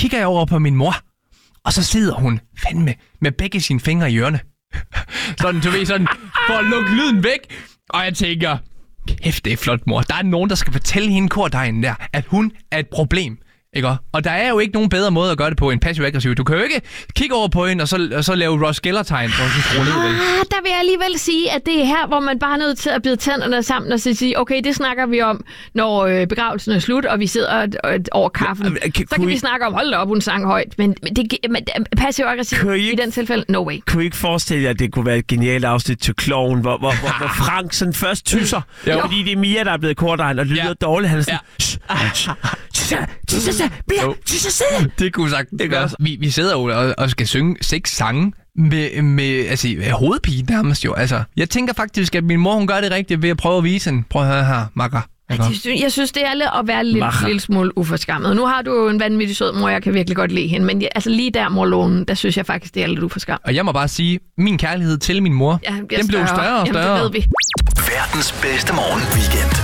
kigger jeg over på min mor, og så sidder hun fandme med begge sine fingre i ørerne. Sådan, du ved, sådan, for at lukke lyden væk. Og jeg tænker, kæft, det er flot, mor. Der er nogen, der skal fortælle hende kordejen der, at hun er et problem. Ikke? Og der er jo ikke nogen bedre måde at gøre det på end passiv-aggressiv. Du kan jo ikke kigge over på hende, og så lave Ross Geller-tegn, hvor hun skruer ned. Der vil jeg alligevel sige, at det er her, hvor man bare er nødt til at bide tænderne sammen og sige, okay, det snakker vi om, når begravelsen er slut, og vi sidder over kaffen. Så kan vi snakke om, hold da op, hun sang højt. Men passiv-aggressiv i den tilfælde, no way. Kunne I ikke forestille jer, at det kunne være et genialt afsnit til Kloven, hvor Frank sådan først tysser, fordi det er Mia, der er blevet kortegn og lyder dårligt. Han er sådan, det kunne sagtens gøre. Vi sidder jo og skal synge 6 sange med hovedpige nærmest jo. Altså, jeg tænker faktisk, at min mor, hun gør det rigtigt ved at prøve at vise hende. Prøv at høre her, makker. Jeg synes, det er at være lille smule uforskammet. Nu har du jo en vanvittig sød mor, jeg kan virkelig godt lide hende, men lige der, morlonen, der synes jeg faktisk, det er lidt uforskammet. Og jeg må bare sige, min kærlighed til min mor, den blev større og større. Jamen, det ved vi. Verdens bedste morgenweekend.